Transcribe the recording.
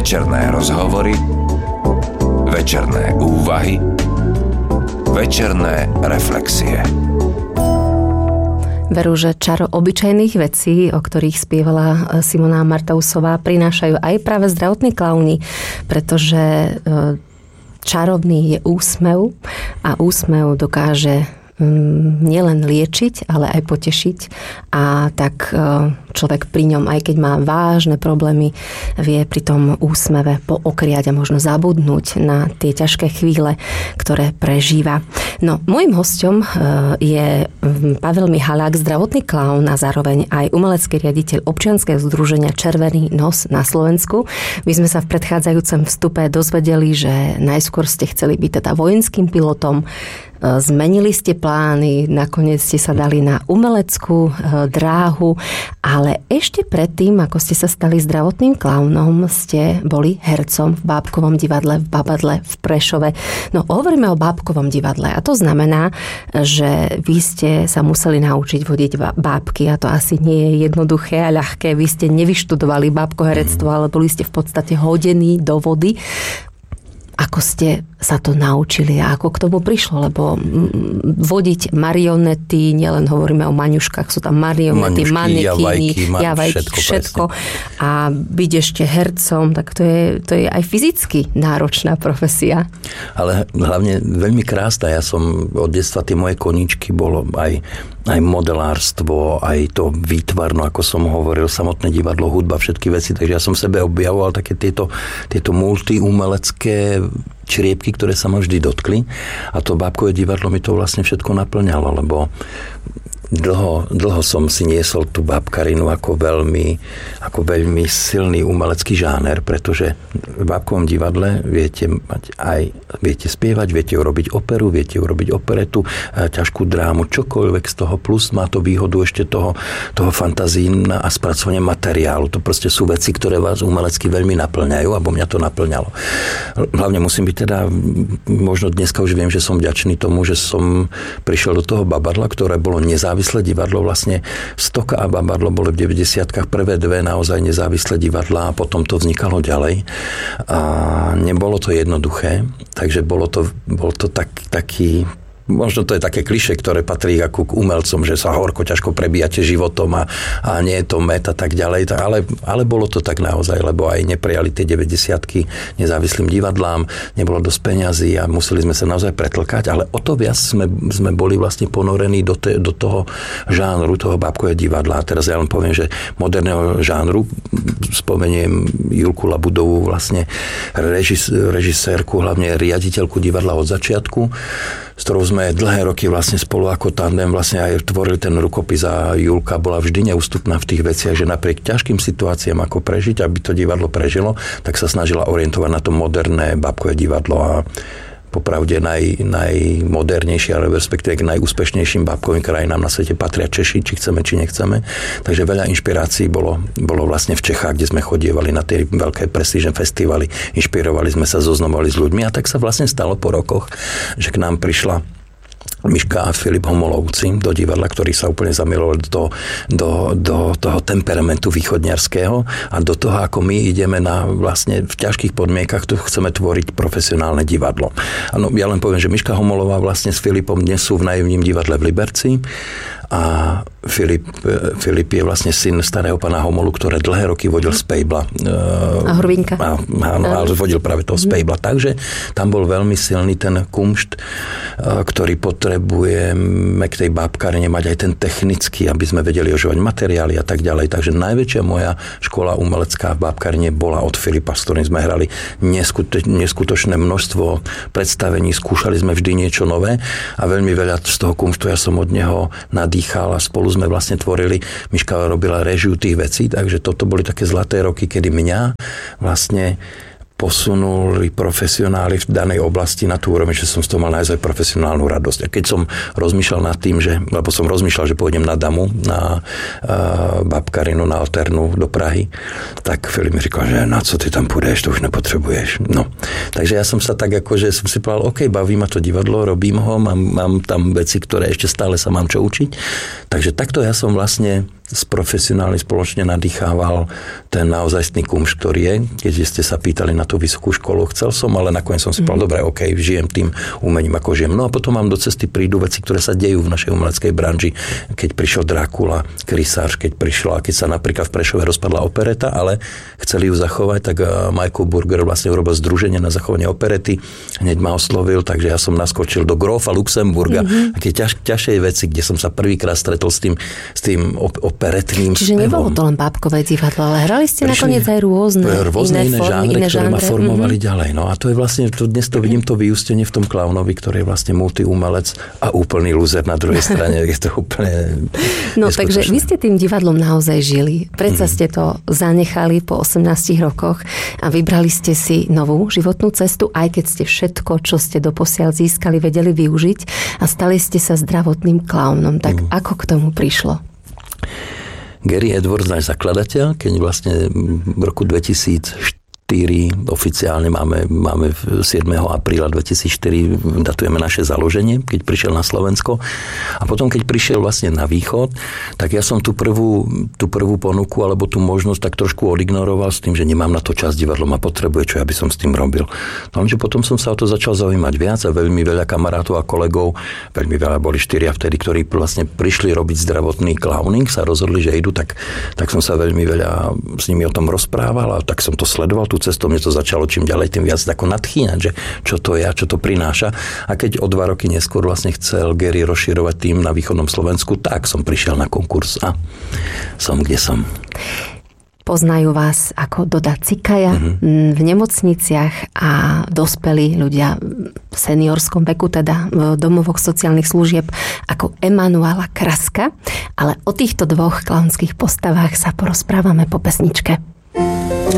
Večerné rozhovory, večerné úvahy, večerné reflexie. Veru, že čaro obyčajných vecí, o ktorých spievala Simona Martausová, prinášajú aj práve zdravotní klauni, pretože čarovný je úsmev a úsmev dokáže nielen liečiť, ale aj potešiť. A tak človek pri ňom, aj keď má vážne problémy, vie pri tom úsmeve pookriať a možno zabudnúť na tie ťažké chvíle, ktoré prežíva. No, môjim hosťom je Pavel Michalák, zdravotný klaun a zároveň aj umelecký riaditeľ občianskeho združenia Červený nos na Slovensku. My sme sa v predchádzajúcom vstupe dozvedeli, že najskôr ste chceli byť teda vojenským pilotom, zmenili ste plány, nakoniec ste sa dali na umeleckú dráhu, ale ešte predtým, ako ste sa stali zdravotným klaunom, ste boli hercom v Bábkovom divadle, v Babadle, v Prešove. No, hovoríme o Bábkovom divadle a to znamená, že vy ste sa museli naučiť vodiť bábky a to asi nie je jednoduché a ľahké. Vy ste nevyštudovali bábkoherectvo, ale boli ste v podstate hodení do vody. Ako ste sa to naučili a ako k tomu prišlo? Lebo vodiť marionety, nielen hovoríme o maňuškách, sú tam marionety, manekíny, javajky, všetko. A byť ešte hercom, tak to je aj fyzicky náročná profesia. Ale hlavne veľmi krásna. Ja som od detstva, tie moje koníčky bolo aj modelárstvo, aj to výtvarno, ako som hovoril, samotné divadlo, hudba, všetky veci. Takže ja som v sebe objavoval také tieto multiumelecké čriepky, ktoré sa ma vždy dotkli. A to Bábkové divadlo mi to vlastne všetko naplňalo, lebo dlho som si niesol tú bábkarinu ako veľmi silný umelecký žáner, pretože v Bábkovom divadle viete spievať, viete urobiť operu, viete urobiť operetu, ťažkú drámu, čokoľvek z toho, plus má to výhodu ešte toho fantazína a spracovanie materiálu. To proste sú veci, ktoré vás umelecky veľmi naplňajú, alebo mňa to naplňalo. Hlavne musím byť teda, možno dneska už viem, že som vďačný tomu, že som prišiel do toho Babadla, ktoré bolo nezávislé divadlo, vlastne Stoka a Babadlo boli v 90-kách prvé dve naozaj nezávislé divadlá a potom to vznikalo ďalej. A nebolo to jednoduché, takže bol to taký možno to je také klišé, ktoré patrí ako k umelcom, že sa horko ťažko prebíjate životom a nie je to met a tak ďalej. Ale bolo to tak naozaj, lebo aj neprijali tie 90-ky nezávislým divadlám, nebolo dosť peňazí a museli sme sa naozaj pretlkať, ale o to viac sme boli vlastne ponorení do toho žánru, toho Bábkového divadla. A teraz ja len poviem, že moderného žánru, spomeniem Julku Labudovú, vlastne režisérku, hlavne riaditeľku divadla od začiatku, s ktorou sme dlhé roky vlastne spolu ako tandem vlastne aj tvorili ten rukopis a Julka bola vždy neústupná v tých veciach, že napriek ťažkým situáciám ako prežiť, aby to divadlo prežilo, tak sa snažila orientovať na to moderné Bábkové divadlo a popravde najmodernejšie, ale respektíve k najúspešnejším bábkovým krajinám na svete patria Češi, či chceme, či nechceme. Takže veľa inšpirácií bolo vlastne v Čechách, kde sme chodievali na tie veľké prestížne festivaly, inšpirovali sme sa, zoznamovali s ľuďmi a tak sa vlastne stalo po rokoch, že k nám prišla Miška a Filip Homolovci do divadla, ktorí sa úplne zamilovali do toho temperamentu východňarského a do toho, ako my ideme vlastne v ťažkých podmienkach, tu chceme tvoriť profesionálne divadlo. Áno, ja len poviem, že Miška Homolová vlastne s Filipom dnes sú v Naivním divadle v Liberci a Filip je vlastne syn starého pána Homolu, ktoré dlhé roky vodil Spejbla. A Hrubinka. Áno, ale vodil práve toho Spejbla. Takže tam bol veľmi silný ten kumšt, ktorý potrebujeme k tej bábkarine mať aj ten technický, aby sme vedeli ožívať materiály a tak ďalej. Takže najväčšia moja škola umelecká v bábkarine bola od Filipa, s ktorým sme hrali neskutočné množstvo predstavení, skúšali sme vždy niečo nové a veľmi veľa z toho kumštu ja som od neho nadýchal a spolu sme vlastne tvorili, Miška robila réžiu tých vecí, takže toto boli také zlaté roky, kedy mňa vlastne posunuli profesionáli v danej oblasti na tú úroveň, že som z toho mal naozaj profesionálnu radosť. A keď som rozmýšľal nad tým, lebo som rozmýšľal, že pôjdem na Damu, na Babkarinu, na Alternu do Prahy, tak Filip mi říkal, že na co ty tam pôjdeš, to už nepotrebuješ. No. Takže ja som sa tak akože som si povedal, OK, baví ma to divadlo, robím ho, mám tam veci, ktoré ešte stále sa mám čo učiť. Takže takto ja som vlastne s profesionálmi spoločne nadýchával ten naozajstný kumš, ktorý je. Keď ste sa pýtali na tú vysokú školu, chcel som, ale nakoniec som si povedal, dobre, OK, žijem tým umením, ako žijem. No a potom vám do cesty prídu veci, ktoré sa dejú v našej umeleckej branži. Keď prišiel Drákula, Krysář, keď sa napríklad v Prešove rozpadla opereta, ale chceli ju zachovať, tak Michael Burger vlastne urobil združenie na zachovanie operety. Hneď ma oslovil, takže ja som naskočil do Grofa Luxemburga. Také ťažšej veci, kde som sa prvýkrát stretol s tým operetným Čiže spevom. nebolo to len bábkové divadlo, ale hrali ste nakoniec aj rôzne iné formy, žánre, ktoré ma formovali ďalej. No a to je vlastne, dnes to vidím to vyústenie v tom klaunovi, ktorý je vlastne multiumelec a úplný lúzer na druhej strane. Je to úplne No takže vy ste tým divadlom naozaj žili. Predsa ste to zanechali po 18 rokoch a vybrali ste si novú životnú cestu, aj keď ste všetko, čo ste doposiaľ získali, vedeli využiť a stali ste sa zdravotným klaunom. Tak ako k tomu prišlo? Gary Edwards, náš zakladateľ, keď vlastne v roku 2004 oficiálne máme 7. apríla 2004 datujeme naše založenie, keď prišiel na Slovensko. A potom, keď prišiel vlastne na východ, tak ja som tú prvú ponuku alebo tú možnosť tak trošku odignoroval s tým, že nemám na to čas, divadlo ma potrebuje, čo ja by som s tým robil. No lenže potom som sa o to začal zaujímať viac a veľmi veľa kamarátov a kolegov, veľmi veľa boli 4 vtedy, ktorí vlastne prišli robiť zdravotný klauning, sa rozhodli, že idú, tak som sa veľmi veľa s nimi o tom rozprával a tak som to sledoval, tú cestu, mne to začalo čím ďalej, tým viac ako nadchýnať, že čo to je, čo to prináša. A keď o 2 roky neskôr vlastne chcel Gary rozširovať tým na východnom Slovensku, tak som prišiel na konkurs a som, kde som. Poznajú vás ako Doda Cikaja v nemocniciach a dospelí ľudia v seniorskom veku, teda v domovoch sociálnych služieb ako Emanuela Kraska. Ale o týchto dvoch klaunských postavách sa porozprávame po pesničke.